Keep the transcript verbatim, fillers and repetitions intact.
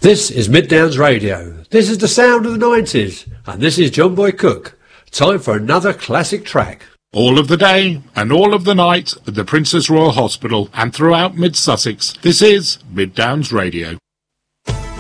This is Mid Downs Radio. This is the sound of the nineties. And this is John Boy Cook. Time for another classic track. All of the day and all of the night at the Princess Royal Hospital and throughout Mid Sussex. This is Mid Downs Radio.